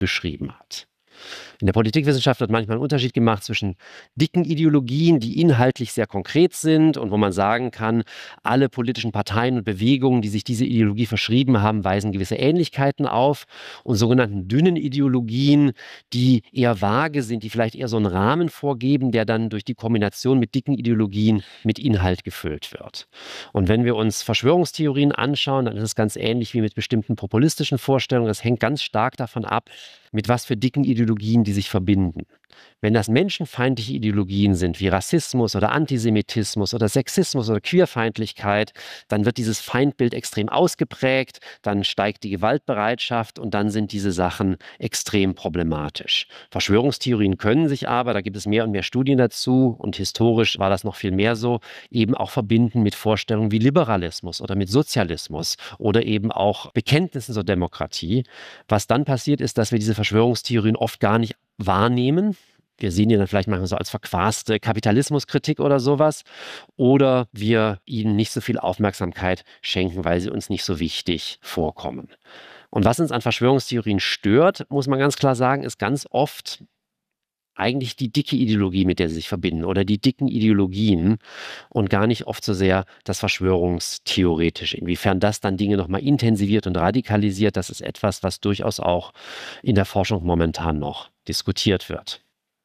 beschrieben hat. In der Politikwissenschaft wird manchmal ein Unterschied gemacht zwischen dicken Ideologien, die inhaltlich sehr konkret sind und wo man sagen kann, alle politischen Parteien und Bewegungen, die sich diese Ideologie verschrieben haben, weisen gewisse Ähnlichkeiten auf, und sogenannten dünnen Ideologien, die eher vage sind, die vielleicht eher so einen Rahmen vorgeben, der dann durch die Kombination mit dicken Ideologien mit Inhalt gefüllt wird. Und wenn wir uns Verschwörungstheorien anschauen, dann ist es ganz ähnlich wie mit bestimmten populistischen Vorstellungen. Das hängt ganz stark davon ab, mit was für dicken Ideologien die sich verbinden. Wenn das menschenfeindliche Ideologien sind, wie Rassismus oder Antisemitismus oder Sexismus oder Queerfeindlichkeit, dann wird dieses Feindbild extrem ausgeprägt, dann steigt die Gewaltbereitschaft und dann sind diese Sachen extrem problematisch. Verschwörungstheorien können sich aber, da gibt es mehr und mehr Studien dazu und historisch war das noch viel mehr so, eben auch verbinden mit Vorstellungen wie Liberalismus oder mit Sozialismus oder eben auch Bekenntnissen zur Demokratie. Was dann passiert ist, dass wir diese Verschwörungstheorien oft gar nicht wahrnehmen. Wir sehen die dann vielleicht manchmal so als verquaste Kapitalismuskritik oder sowas. Oder wir ihnen nicht so viel Aufmerksamkeit schenken, weil sie uns nicht so wichtig vorkommen. Und was uns an Verschwörungstheorien stört, muss man ganz klar sagen, ist ganz oft eigentlich die dicke Ideologie, mit der sie sich verbinden, oder die dicken Ideologien und gar nicht oft so sehr das Verschwörungstheoretische. Inwiefern das dann Dinge nochmal intensiviert und radikalisiert, das ist etwas, was durchaus auch in der Forschung momentan noch diskutiert wird.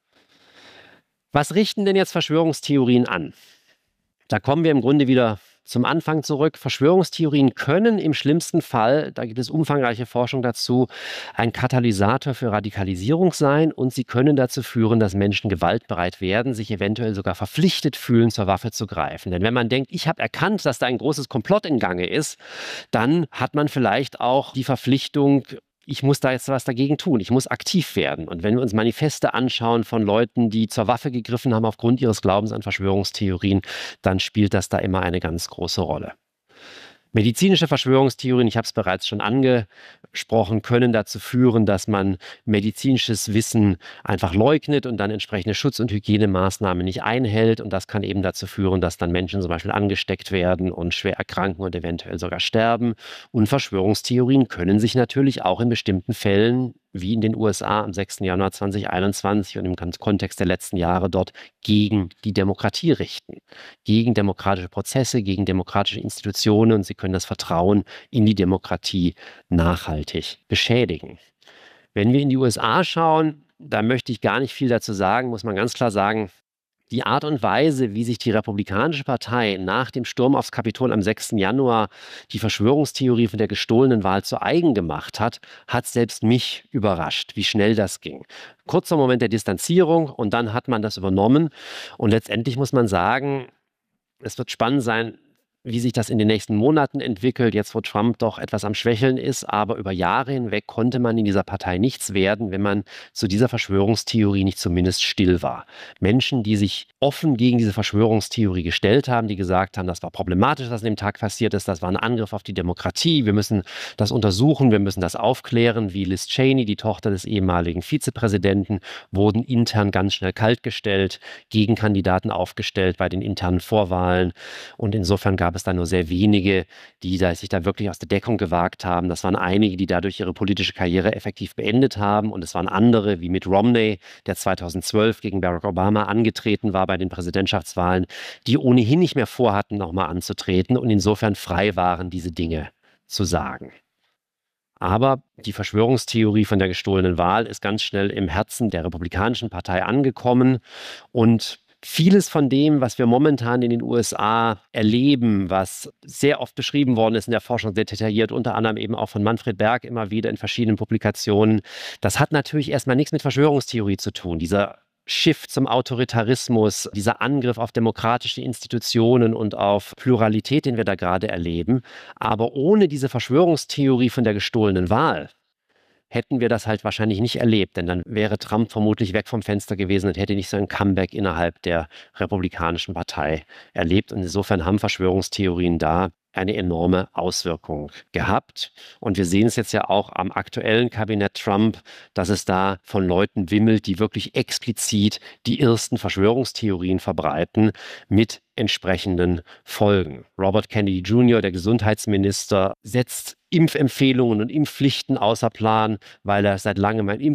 Was richten denn jetzt Verschwörungstheorien an? Da kommen wir im Grunde wieder zum Anfang zurück. Verschwörungstheorien können im schlimmsten Fall, da gibt es umfangreiche Forschung dazu, ein Katalysator für Radikalisierung sein, und sie können dazu führen, dass Menschen gewaltbereit werden, sich eventuell sogar verpflichtet fühlen, zur Waffe zu greifen. Denn wenn man denkt, ich habe erkannt, dass da ein großes Komplott in Gange ist, dann hat man vielleicht auch die Verpflichtung, ich muss da jetzt was dagegen tun, ich muss aktiv werden. Und wenn wir uns Manifeste anschauen von Leuten, die zur Waffe gegriffen haben aufgrund ihres Glaubens an Verschwörungstheorien, dann spielt das da immer eine ganz große Rolle. Medizinische Verschwörungstheorien, ich habe es bereits schon angesprochen, können dazu führen, dass man medizinisches Wissen einfach leugnet und dann entsprechende Schutz- und Hygienemaßnahmen nicht einhält. Und das kann eben dazu führen, dass dann Menschen zum Beispiel angesteckt werden und schwer erkranken und eventuell sogar sterben. Und Verschwörungstheorien können sich natürlich auch in bestimmten Fällen, wie in den USA am 6. Januar 2021 und im Kontext der letzten Jahre dort, gegen die Demokratie richten, gegen demokratische Prozesse, gegen demokratische Institutionen, und sie können das Vertrauen in die Demokratie nachhaltig beschädigen. Wenn wir in die USA schauen, da möchte ich gar nicht viel dazu sagen, muss man ganz klar sagen, die Art und Weise, wie sich die Republikanische Partei nach dem Sturm aufs Kapitol am 6. Januar die Verschwörungstheorie von der gestohlenen Wahl zu eigen gemacht hat, hat selbst mich überrascht, wie schnell das ging. Kurzer Moment der Distanzierung und dann hat man das übernommen. Und letztendlich muss man sagen, es wird spannend sein, wie sich das in den nächsten Monaten entwickelt, jetzt wo Trump doch etwas am Schwächeln ist. Aber über Jahre hinweg konnte man in dieser Partei nichts werden, wenn man zu dieser Verschwörungstheorie nicht zumindest still war. Menschen, die sich offen gegen diese Verschwörungstheorie gestellt haben, die gesagt haben, das war problematisch, was an dem Tag passiert ist, das war ein Angriff auf die Demokratie, wir müssen das untersuchen, wir müssen das aufklären, wie Liz Cheney, die Tochter des ehemaligen Vizepräsidenten, wurden intern ganz schnell kaltgestellt, Gegenkandidaten aufgestellt bei den internen Vorwahlen, und insofern gab es da nur sehr wenige, die sich da wirklich aus der Deckung gewagt haben. Das waren einige, die dadurch ihre politische Karriere effektiv beendet haben, und es waren andere, wie Mitt Romney, der 2012 gegen Barack Obama angetreten war bei den Präsidentschaftswahlen, die ohnehin nicht mehr vorhatten, nochmal anzutreten und insofern frei waren, diese Dinge zu sagen. Aber die Verschwörungstheorie von der gestohlenen Wahl ist ganz schnell im Herzen der Republikanischen Partei angekommen, und vieles von dem, was wir momentan in den USA erleben, was sehr oft beschrieben worden ist in der Forschung, sehr detailliert, unter anderem eben auch von Manfred Berg immer wieder in verschiedenen Publikationen, das hat natürlich erstmal nichts mit Verschwörungstheorie zu tun. Dieser Shift zum Autoritarismus, dieser Angriff auf demokratische Institutionen und auf Pluralität, den wir da gerade erleben. Aber ohne diese Verschwörungstheorie von der gestohlenen Wahl hätten wir das halt wahrscheinlich nicht erlebt, denn dann wäre Trump vermutlich weg vom Fenster gewesen und hätte nicht so ein Comeback innerhalb der Republikanischen Partei erlebt. Und insofern haben Verschwörungstheorien da eine enorme Auswirkung gehabt. Und wir sehen es jetzt ja auch am aktuellen Kabinett Trump, dass es da von Leuten wimmelt, die wirklich explizit die ersten Verschwörungstheorien verbreiten, mit entsprechenden Folgen. Robert Kennedy Jr., der Gesundheitsminister, setzt Impfempfehlungen und Impfpflichten außer Plan, weil er seit langem ein